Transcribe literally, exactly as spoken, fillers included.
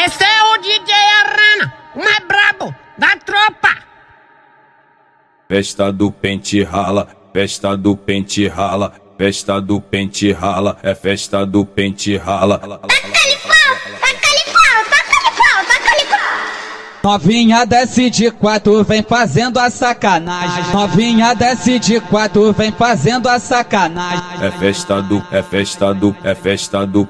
Esse é o D J Arana, o mais brabo da tropa. Festa do pente rala, festa do pente rala, festa do pente rala, é festa do pente rala. Taca-lhe pau, taca-lhe pau, taca-lhe pau, taca-lhe pau. Novinha desce de quatro, vem fazendo a sacanagem. Novinha desce de quatro, vem fazendo a sacanagem. É festa do, é festa do, é festa do